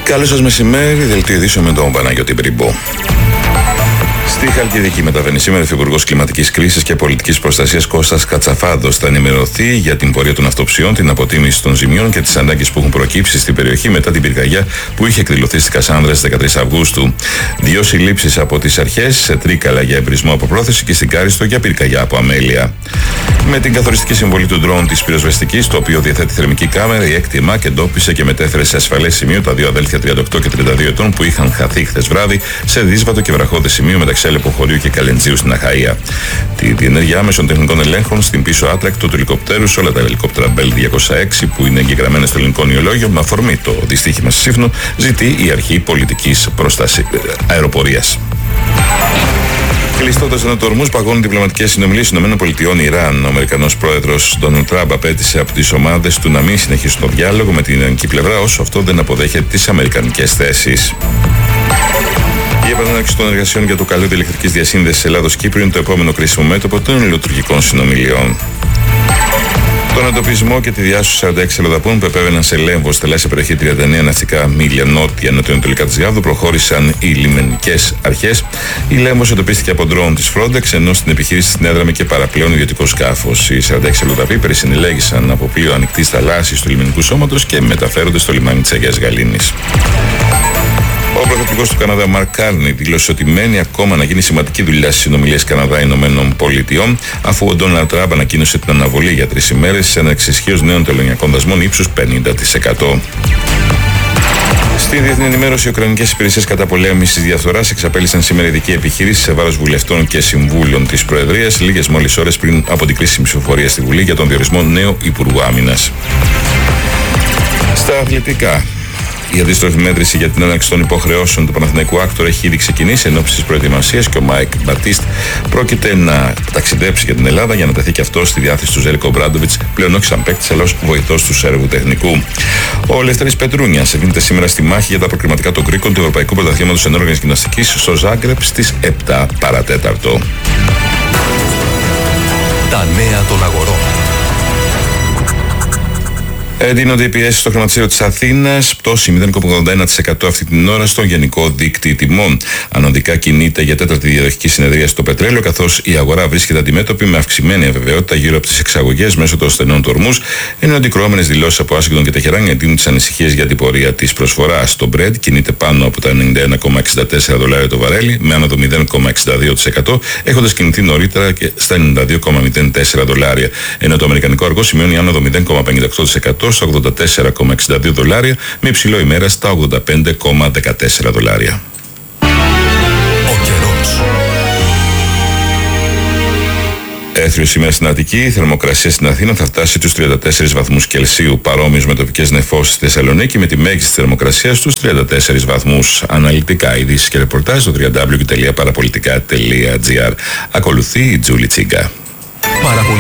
Καλό σας μεσημέρι, δελτίο ειδήσεων με τον Παναγιώτη Μπριμπό. Στη Χαλκιδική μεταβαίνει σήμερα ο Υφυπουργός Κλιματικής Κρίσης και Πολιτικής Προστασίας Κώστας Κατσαφάντος. Θα ενημερωθεί για την πορεία των αυτοψιών, την αποτίμηση των ζημιών και τις ανάγκες που έχουν προκύψει στην περιοχή μετά την πυρκαγιά που είχε εκδηλωθεί στις Κασάνδρες 13 Αυγούστου. 2 συλλήψεις από τις αρχές, σε Τρίκαλα για εμπρισμό από πρόθεση και στην Κάριστο για πυρκαγιά από αμέλεια. Με την καθοριστική συμβολή του ντρόουν της πυροσβεστικής, το οποίο διαθέτει θερμική κάμερα, η έκτη ΕΜΑΚ εντόπισε και μετέφερε σε ασφαλές σημείο τα 2 αδέλφια 38 και 32 ετών που είχαν χαθεί χθες βράδυ σε δύσβατο και βραχώδες σημείο μεταξύ Αλεποχωρίου και Καλεντζίου στην Αχαΐα. Τη διενέργεια άμεσων τεχνικών ελέγχων στην πίσω άτρακτο του ελικοπτέρου σε όλα τα ελικόπτερα Bell 206 που είναι εγγεγραμμένα στο ελληνικό νεολόγιο, με αφορμή το δυστύχημα στη Σύφνο, ζητεί η αρχή πολιτικής αεροπορίας. Κλειστώντας ανατορμούς, παγώνουν διπλωματικές συνομιλίες ΗΠΑ Ιράν. Ο Αμερικανός πρόεδρος Ντόναλντ Τραμπ απέτησε από τις ομάδες του να μην συνεχίσουν το διάλογο με την ιρανική πλευρά όσο αυτό δεν αποδέχεται τις αμερικανικές θέσεις. Η επανέναρξη των εργασιών για το καλώδιο ηλεκτρικής διασύνδεσης Ελλάδος-Κύπρου είναι το επόμενο κρίσιμο μέτωπο των λειτουργικών συνομιλιών. Τον εντοπισμό και τη διάσωση 46 αλλοδαπών που επέβαιναν σε Λέμβο, στη θαλάσσια περιοχή 39 ναυτικά μίλια νότια-νοτιοανατολικά της Γάβδου, προχώρησαν οι λιμενικές αρχές. Η Λέμβος εντοπίστηκε από ντρόουν της Frontex, ενώ στην επιχείρηση στην έδραμε και παραπλέον ιδιωτικό σκάφος. Οι 46 αλλοδαποί περισυνελέγησαν από πλοίο ανοιχτής θαλάσσης του λιμενικού σώματος και μεταφέρονται στο λιμάνι της Αγίας Γαλήνης. Ο Πρωθυπουργός του Καναδά, Μαρκ Κάρνι, δήλωσε ότι μένει ακόμα να γίνει σημαντική δουλειά στις συνομιλίες Καναδά-Ηνωμένων Πολιτειών, αφού ο Ντόναλντ Τραμπ ανακοίνωσε την αναβολή για 3 ημέρες της έναρξης ισχύως νέων τελωνειακών δασμών ύψους 50%. Στη διεθνή ενημέρωση, οι Ουκρανικές υπηρεσίες καταπολέμησης της διαφθοράς εξαπέλυσαν σήμερα ειδική επιχείρηση σε βάρος βουλευτών και συμβούλων της Προεδρίας, λίγες μόλις ώρες πριν από την κρίσιμη ψηφοφορία στη Βουλή για τον διορισμό νέου Υπουργού Άμυνας. Στα αθλητικά. Η αντίστροφη μέτρηση για την έναρξη των υποχρεώσεων του Παναθηναϊκού Άκτορ έχει ήδη ξεκινήσει εν ώψη της προετοιμασίας και ο Μάικ Μπατίστ πρόκειται να ταξιδέψει για την Ελλάδα για να τεθεί και αυτό στη διάθεση του Ζέλικο Μπράντοβιτς, πλέον όχι σαν παίκτης αλλά ως βοηθός του Σέρβου τεχνικού. Ο Λευτέρης Πετρούνιας εβγίνεται σήμερα στη μάχη για τα προκριματικά των Κρίκων του Ευρωπαϊκού Πρωταθλήματος Ενόργανης Γυμναστικής στο Ζάγκρεπ στις 7 παρατέταρτο. Τα νέα των αγορών. Εντείνονται οι πιέσεις στο χρηματιστήριο της Αθήνας, πτώση 0,81% αυτή την ώρα στο γενικό δίκτυο τιμών. Ανωδικά κινείται για 4η διαδοχική συνεδρία στο πετρέλαιο, καθώς η αγορά βρίσκεται αντιμέτωπη με αυξημένη αβεβαιότητα γύρω από τις εξαγωγές μέσω των στενών τορμούς, ενώ αντικρουόμενες δηλώσεις από Ουάσιγκτον και Τεχεράν εντείνουν τις ανησυχίες για την πορεία της προσφοράς. Το Brent κινείται πάνω από τα $91,64 το βαρέλι, με άνοδο 0,62%, έχοντας κινηθεί νωρίτερα και στα $92,04, ενώ το αμερικανικό αργό σημειώνει άνοδο 0,58% στα $84,62, με υψηλό ημέρα στα $85,14. Έθριο σήμερα στην Αττική, η θερμοκρασία στην Αθήνα θα φτάσει τους 34 βαθμούς Κελσίου, παρόμοιος με τοπικές νεφώσεις στη Θεσσαλονίκη, με τη μέγιστη θερμοκρασία στους 34 βαθμούς. Αναλυτικά ειδήσεις και ρεπορτάζ στο www.parapolitica.gr. Ακολουθεί η Τζούλη Τσίγκα.